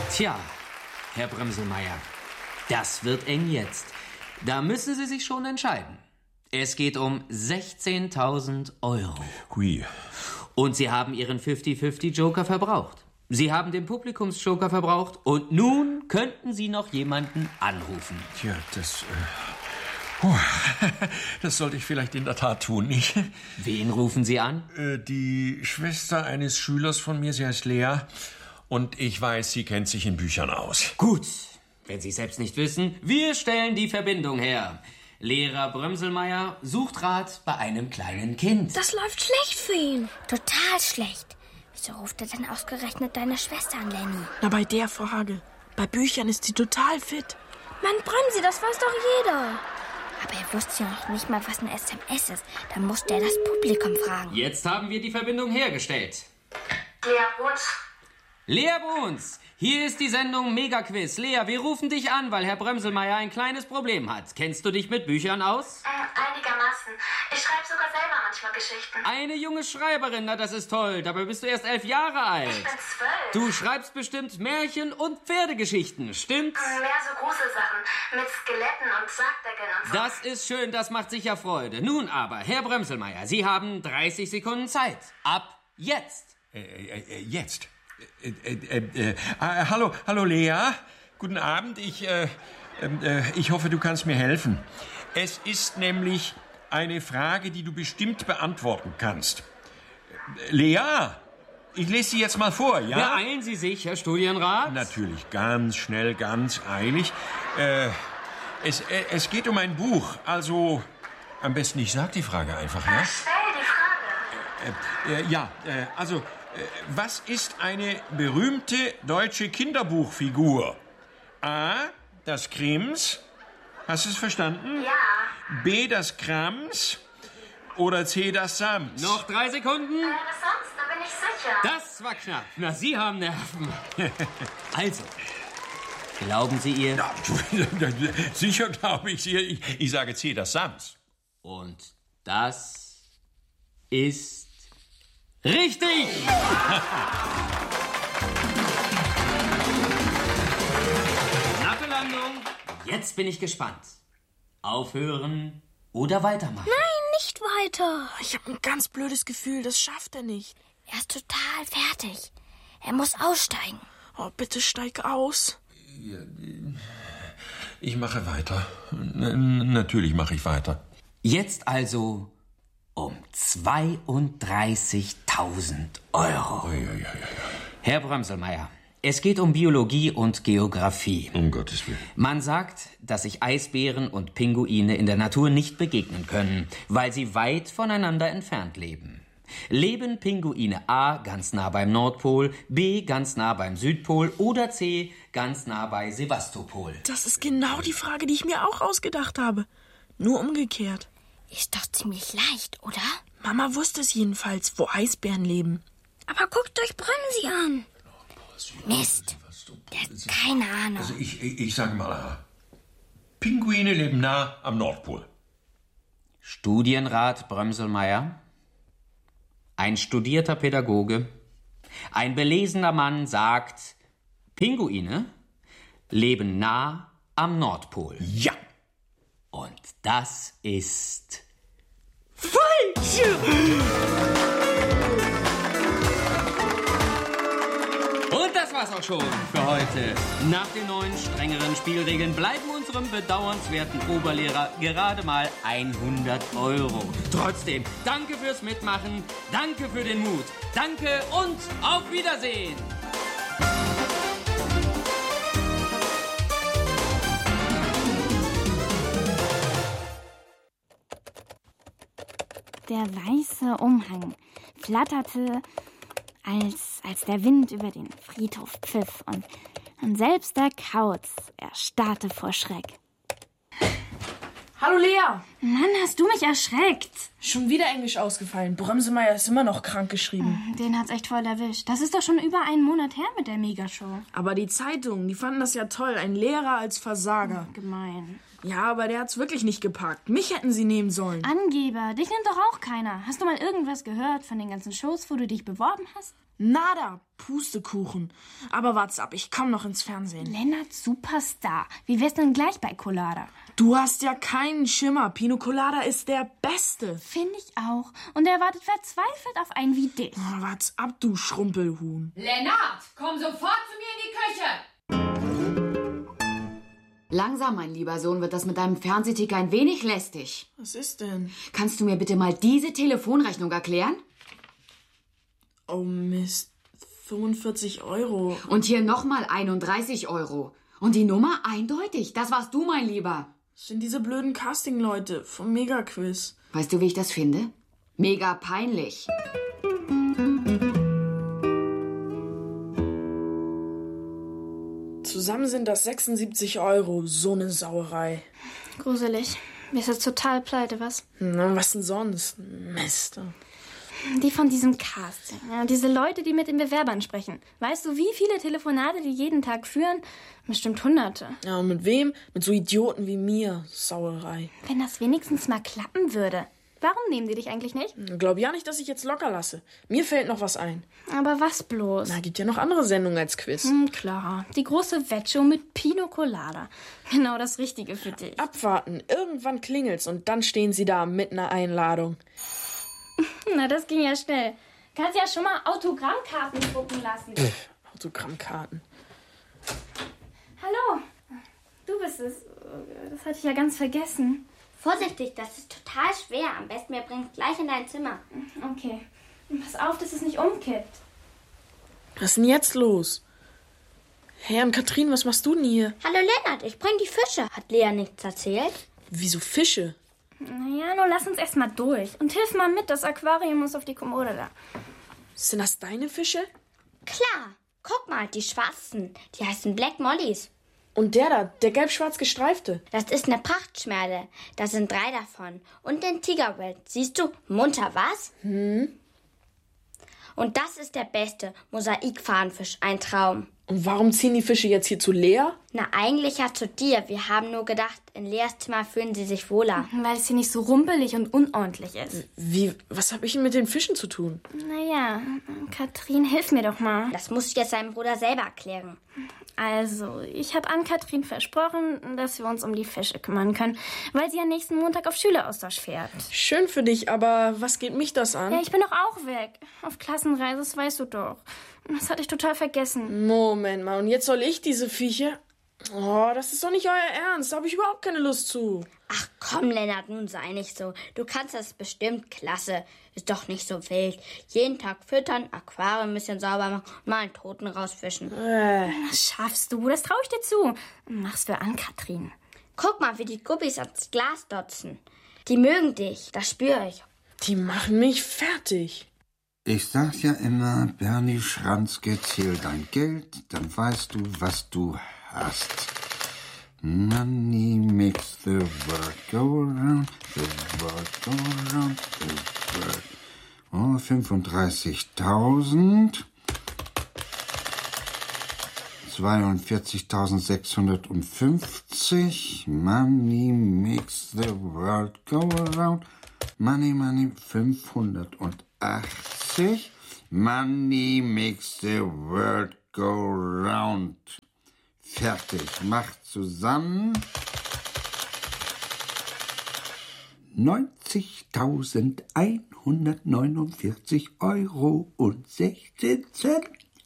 Tja, Herr Brömselmeier, das wird eng jetzt. Da müssen Sie sich schon entscheiden. Es geht um 16.000 Euro. Hui. Und Sie haben Ihren 50-50-Joker verbraucht. Sie haben den Publikumsjoker verbraucht und nun könnten Sie noch jemanden anrufen. Tja, das sollte ich vielleicht in der Tat tun, nicht? Wen rufen Sie an? Die Schwester eines Schülers von mir, sie heißt Lea. Und ich weiß, sie kennt sich in Büchern aus. Gut, wenn Sie es selbst nicht wissen, wir stellen die Verbindung her. Lehrer Brömselmeier sucht Rat bei einem kleinen Kind. Das läuft schlecht für ihn. Total schlecht. Wieso ruft er denn ausgerechnet deine Schwester an, Lenny? Na, bei der Frage. Bei Büchern ist sie total fit. Mann, Brömsi, das weiß doch jeder. Aber er wusste ja noch nicht mal, was eine SMS ist. Da musste er das Publikum fragen. Jetzt haben wir die Verbindung hergestellt. Lea Bruns. Lea Bruns, hier ist die Sendung Megaquiz. Lea, wir rufen dich an, weil Herr Brömselmeier ein kleines Problem hat. Kennst du dich mit Büchern aus? Einigermaßen. Ich schreibe sogar selber manchmal Geschichten. Eine junge Schreiberin, na das ist toll. Dabei bist du erst 11 Jahre alt. Ich bin 12. Du schreibst bestimmt Märchen und Pferdegeschichten, stimmt's? Mehr so Gruselsachen mit Skeletten und Sargdeckeln und so. Das ist schön, das macht sicher Freude. Nun aber, Herr Brömselmeier, Sie haben 30 Sekunden Zeit. Ab jetzt. Jetzt? Hallo Lea. Guten Abend. Ich hoffe, du kannst mir helfen. Es ist nämlich eine Frage, die du bestimmt beantworten kannst. Lea, ich lese sie jetzt mal vor, ja? Beeilen Sie sich, Herr Studienrat. Natürlich, ganz schnell, ganz eilig. Es geht um ein Buch, also am besten ich sag die Frage einfach, ja? Stell die Frage. Was ist eine berühmte deutsche Kinderbuchfigur? A, das Krims. Hast du es verstanden? Ja. B, das Krams. Oder C, das Sams. Noch 3 Sekunden. Was sonst? Da bin ich sicher. Das war knapp. Na, Sie haben Nerven. Also, glauben Sie ihr? Ja, sicher glaube ich ihr. Ich sage C, das Sams. Und das ist richtig! Knappe Landung. Jetzt bin ich gespannt. Aufhören oder weitermachen? Nein, nicht weiter. Ich habe ein ganz blödes Gefühl, das schafft er nicht. Er ist total fertig. Er muss aussteigen. Oh, bitte steig aus. Ich mache weiter. Natürlich mache ich weiter. Jetzt also um 32.000 Euro. Herr Brömselmeier, es geht um Biologie und Geographie. Um Gottes Willen. Man sagt, dass sich Eisbären und Pinguine in der Natur nicht begegnen können, weil sie weit voneinander entfernt leben. Leben Pinguine A ganz nah beim Nordpol, B ganz nah beim Südpol oder C ganz nah bei Sevastopol? Das ist genau die Frage, die ich mir auch ausgedacht habe. Nur umgekehrt. Ist doch ziemlich leicht, oder? Mama wusste es jedenfalls, wo Eisbären leben. Aber guckt euch Brömsi an. Mist. Der hat keine Ahnung. Also ich sage mal, Pinguine leben nah am Nordpol. Studienrat Brömselmeier, ein studierter Pädagoge, ein belesener Mann sagt, Pinguine leben nah am Nordpol. Ja. Und das ist falsch! Und das war's auch schon für heute. Nach den neuen, strengeren Spielregeln bleiben unserem bedauernswerten Oberlehrer gerade mal 100 Euro. Trotzdem, danke fürs Mitmachen, danke für den Mut, danke und auf Wiedersehen! Der weiße Umhang flatterte, als der Wind über den Friedhof pfiff und selbst der Kauz erstarrte vor Schreck. Hallo Lea! Mann, hast du mich erschreckt. Schon wieder Englisch ausgefallen. Brömselmeier ist immer noch krank geschrieben. Den hat's echt voll erwischt. Das ist doch schon über einen Monat her mit der Megashow. Aber die Zeitungen, die fanden das ja toll. Ein Lehrer als Versager. Gemein. Ja, aber der hat's wirklich nicht gepackt. Mich hätten sie nehmen sollen. Angeber, dich nimmt doch auch keiner. Hast du mal irgendwas gehört von den ganzen Shows, wo du dich beworben hast? Nada, Pustekuchen. Aber wart's ab, ich komm noch ins Fernsehen. Lennart Superstar. Wie wär's denn gleich bei Colada? Du hast ja keinen Schimmer. Pino Colada ist der Beste. Finde ich auch. Und er wartet verzweifelt auf einen wie dich. Oh, wart's ab, du Schrumpelhuhn. Lennart, komm sofort zu mir in die Küche! Langsam, mein lieber Sohn, wird das mit deinem Fernsehticker ein wenig lästig. Was ist denn? Kannst du mir bitte mal diese Telefonrechnung erklären? Oh Mist, 45 €. Und hier nochmal 31 €. Und die Nummer eindeutig. Das warst du, mein Lieber. Das sind diese blöden Casting-Leute vom Megaquiz. Weißt du, wie ich das finde? Mega peinlich. Zusammen sind das 76 €. So eine Sauerei. Gruselig. Mir ist jetzt total pleite, was? Na, was denn sonst? Mist. Die von diesem Casting. Ja, diese Leute, die mit den Bewerbern sprechen. Weißt du, wie viele Telefonate die jeden Tag führen? Bestimmt Hunderte. Ja, und mit wem? Mit so Idioten wie mir. Sauerei. Wenn das wenigstens mal klappen würde. Warum nehmen die dich eigentlich nicht? Glaub ja nicht, dass ich jetzt locker lasse. Mir fällt noch was ein. Aber was bloß? Na, gibt ja noch andere Sendungen als Quiz. Klar. Die große Wettshow mit Pino Colada. Genau das Richtige für dich. Abwarten. Irgendwann klingelt's und dann stehen sie da mit einer Einladung. Na, das ging ja schnell. Kannst ja schon mal Autogrammkarten drucken lassen. Autogrammkarten. Hallo. Du bist es. Das hatte ich ja ganz vergessen. Vorsichtig, das ist total schwer. Am besten wir bringen es gleich in dein Zimmer. Okay. Pass auf, dass es nicht umkippt. Was ist denn jetzt los? Hey, Ann-Kathrin, was machst du denn hier? Hallo Lennart, ich bring die Fische. Hat Lea nichts erzählt? Wieso Fische? Naja, nur lass uns erst mal durch. Und hilf mal mit, das Aquarium muss auf die Kommode da. Sind das deine Fische? Klar. Guck mal, die schwarzen. Die heißen Black Mollys. Und der da, der gelb-schwarz gestreifte. Das ist eine Prachtschmerle. Da sind 3 davon. Und den Tigerwild. Siehst du, munter, was? Und das ist der beste Mosaikfahnenfisch. Ein Traum. Und warum ziehen die Fische jetzt hier zu Lea? Na, eigentlich ja zu dir. Wir haben nur gedacht, in Leas Zimmer fühlen sie sich wohler. Weil es hier nicht so rumpelig und unordentlich ist. Wie, was habe ich denn mit den Fischen zu tun? Naja, Kathrin, hilf mir doch mal. Das musst du jetzt deinem Bruder selber erklären. Also, ich habe Ann-Kathrin versprochen, dass wir uns um die Fische kümmern können, weil sie ja nächsten Montag auf Schüleraustausch fährt. Schön für dich, aber was geht mich das an? Ja, ich bin doch auch weg. Auf Klassenreise, das weißt du doch. Das hatte ich total vergessen. Moment mal, und jetzt soll ich diese Viecher? Oh, das ist doch nicht euer Ernst. Da habe ich überhaupt keine Lust zu. Ach komm, Lennart, nun sei nicht so. Du kannst das bestimmt klasse. Ist doch nicht so wild. Jeden Tag füttern, Aquarium ein bisschen sauber machen und mal einen Toten rausfischen. Das schaffst du, das traue ich dir zu. Mach's für Ann-Kathrin. Guck mal, wie die Gubbis ans Glas dotzen. Die mögen dich, das spüre ich. Die machen mich fertig. Ich sag ja immer, Bernie Schranzke, zähl dein Geld, dann weißt du, was du hast. Money makes the world go round, the world go round, the world. Oh, 35.000. 42.650. Money makes the world go around. Money, money, 580. Money makes the world go round. Fertig. Macht zusammen 90.149 € und 16 Cent.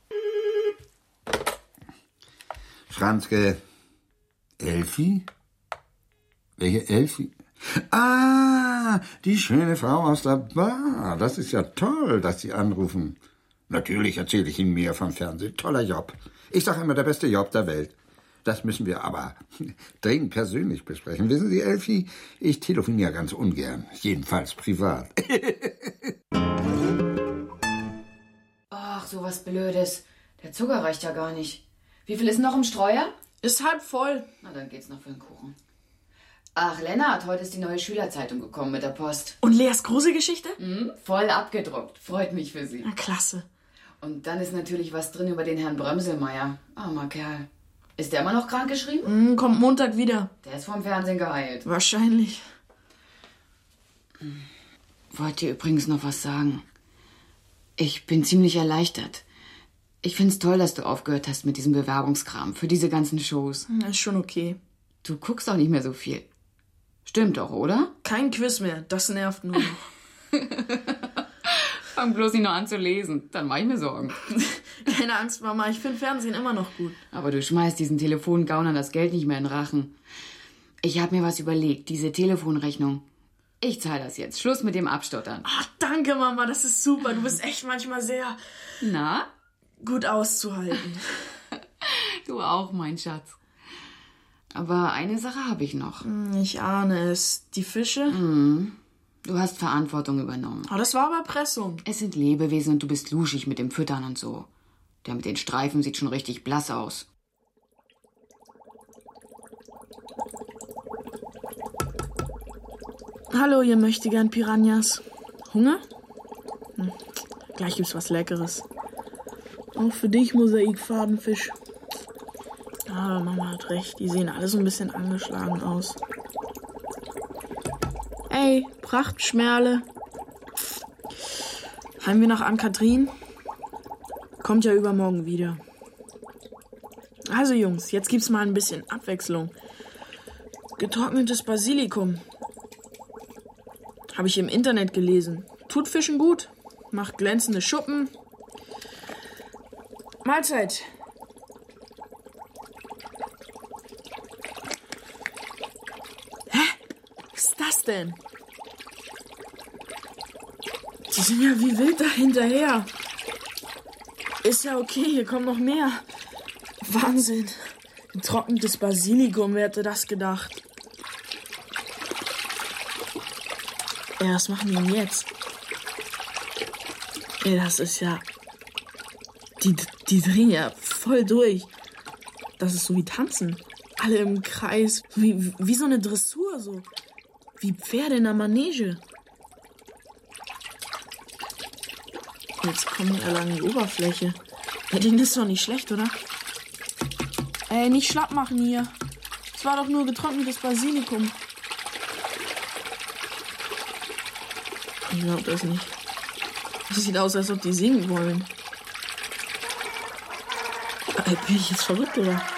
Schranzke. Elfi? Welche Elfi? Ah, die schöne Frau aus der Bar. Das ist ja toll, dass Sie anrufen. Natürlich erzähle ich Ihnen mehr vom Fernsehen. Toller Job. Ich sage immer, der beste Job der Welt. Das müssen wir aber dringend persönlich besprechen. Wissen Sie, Elfi, ich telefoniere ganz ungern. Jedenfalls privat. Ach, sowas Blödes. Der Zucker reicht ja gar nicht. Wie viel ist noch im Streuer? Ist halb voll. Na, dann geht's noch für den Kuchen. Ach, Lennart, heute ist die neue Schülerzeitung gekommen mit der Post. Und Leas Gruselgeschichte? Voll abgedruckt. Freut mich für Sie. Na, klasse. Und dann ist natürlich was drin über den Herrn Brömselmeier. Armer Kerl. Ist der immer noch krankgeschrieben? Kommt Montag wieder. Der ist vom Fernsehen geheilt. Wahrscheinlich. Wollt ihr übrigens noch was sagen? Ich bin ziemlich erleichtert. Ich find's toll, dass du aufgehört hast mit diesem Bewerbungskram für diese ganzen Shows. Ist schon okay. Du guckst auch nicht mehr so viel. Stimmt doch, oder? Kein Quiz mehr, das nervt nur noch. Fang bloß nicht noch an zu lesen, dann mach ich mir Sorgen. Keine Angst, Mama, ich finde Fernsehen immer noch gut. Aber du schmeißt diesen Telefongaunern das Geld nicht mehr in den Rachen. Ich hab mir was überlegt, diese Telefonrechnung. Ich zahle das jetzt. Schluss mit dem Abstottern. Ach, danke, Mama, das ist super. Du bist echt manchmal sehr... Na? Gut auszuhalten. Du auch, mein Schatz. Aber eine Sache habe ich noch. Ich ahne es. Die Fische? Du hast Verantwortung übernommen. Oh, das war aber Erpressung. Es sind Lebewesen und du bist luschig mit dem Füttern und so. Der mit den Streifen sieht schon richtig blass aus. Hallo, ihr möchtegern Piranhas. Hunger? Gleich gibt's was Leckeres. Auch für dich, Mosaikfadenfisch. Aber Mama hat recht, die sehen alle so ein bisschen angeschlagen aus. Ey, Prachtschmerle. Heim wir nach Ann-Kathrin? Kommt ja übermorgen wieder. Also Jungs, jetzt gibt's mal ein bisschen Abwechslung. Getrocknetes Basilikum. Habe ich im Internet gelesen. Tut Fischen gut. Macht glänzende Schuppen. Mahlzeit. Hä? Was ist das denn? Die sind ja wie wild dahinterher. Ist ja okay, hier kommt noch mehr. Wahnsinn. Getrocknetes Basilikum, wer hätte das gedacht? Ja, was machen die denn jetzt? Ey, das ist ja... Die drehen ja voll durch. Das ist so wie Tanzen. Alle im Kreis. Wie so eine Dressur, so. Wie Pferde in der Manege. Jetzt kommen die alle an die Oberfläche. Ja, denen ist doch nicht schlecht, oder? Ey, nicht schlapp machen hier. Es war doch nur getrocknetes Basilikum. Ich glaub das nicht. Das sieht aus, als ob die singen wollen. Bin ich jetzt verrückt, oder?